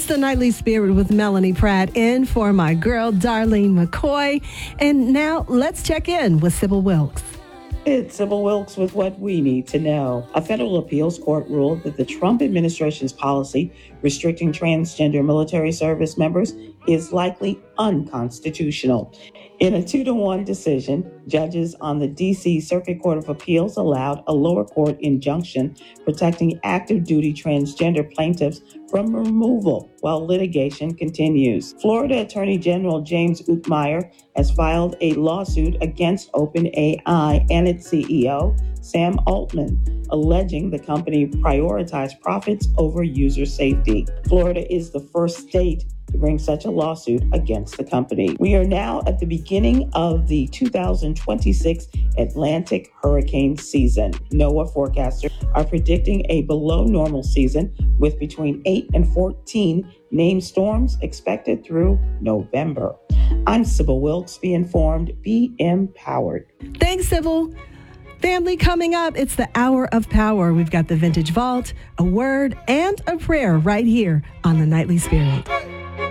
It's the Nightly Spirit with Melanie Pratt in for my girl, Darlene McCoy. And now let's check in with Sybil Wilkes. It's Sybil Wilkes with what we need to know. A federal appeals court ruled that the Trump administration's policy restricting transgender military service members is likely unconstitutional. In a 2-1 decision, judges on the D.C. Circuit Court of Appeals allowed a lower court injunction protecting active duty transgender plaintiffs from removal while litigation continues. Florida Attorney General James Utmeyer has filed a lawsuit against OpenAI and its CEO, Sam Altman, alleging the company prioritized profits over user safety. Florida is the first state to bring such a lawsuit against the company. We are now at the beginning of the 2026 Atlantic hurricane season. NOAA forecasters are predicting a below normal season with between 8 and 14 named storms expected through November. I'm Sybil Wilkes. Be informed, be empowered. Thanks, Sybil. Family, coming up, it's the Hour of Power. We've got the Vintage Vault, a word, and a prayer right here on the Nightly Spirit.